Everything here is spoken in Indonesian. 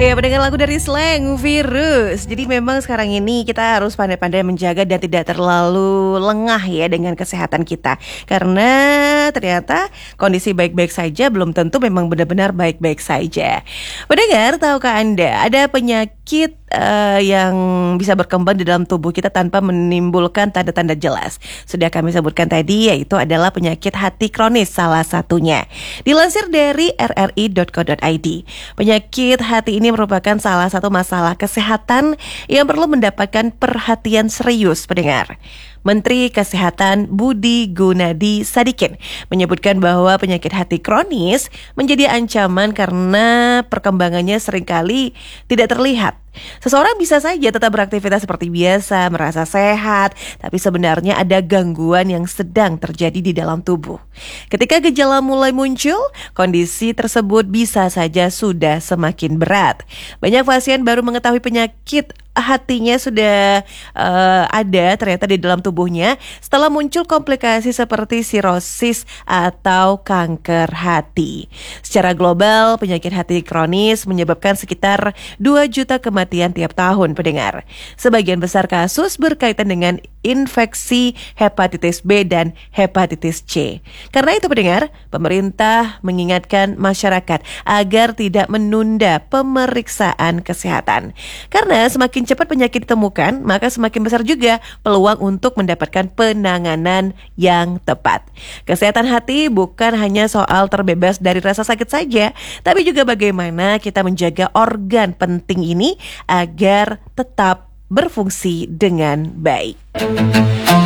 Ya, pendengar lagu dari Slank, Virus. Jadi memang sekarang ini kita harus pandai-pandai menjaga dan tidak terlalu lengah ya dengan kesehatan kita. Karena ternyata kondisi baik-baik saja belum tentu memang benar-benar baik-baik saja. Pendengar, tahukah Anda ada penyakit yang bisa berkembang di dalam tubuh kita tanpa menimbulkan tanda-tanda jelas? Sudah kami sebutkan tadi, yaitu adalah penyakit hati kronis salah satunya. Dilansir dari rri.co.id, penyakit hati ini merupakan salah satu masalah kesehatan yang perlu mendapatkan perhatian serius, pendengar. Menteri Kesehatan Budi Gunadi Sadikin menyebutkan bahwa penyakit hati kronis menjadi ancaman karena perkembangannya seringkali tidak terlihat. Seseorang bisa saja tetap beraktivitas seperti biasa, merasa sehat, tapi sebenarnya ada gangguan yang sedang terjadi di dalam tubuh. Ketika gejala mulai muncul, kondisi tersebut bisa saja sudah semakin berat. Banyak pasien baru mengetahui penyakit hatinya sudah ada ternyata di dalam tubuhnya setelah muncul komplikasi seperti sirosis atau kanker hati. Secara global, penyakit hati kronis menyebabkan sekitar 2 juta kematian tiap tahun, pendengar. Sebagian besar kasus berkaitan dengan infeksi hepatitis B dan hepatitis C. Karena itu, pendengar, pemerintah mengingatkan masyarakat agar tidak menunda pemeriksaan kesehatan. Karena semakin cepat penyakit ditemukan, maka semakin besar juga peluang untuk mendapatkan penanganan yang tepat. Kesehatan hati bukan hanya soal terbebas dari rasa sakit saja, tapi juga bagaimana kita menjaga organ penting ini agar tetap berfungsi dengan baik.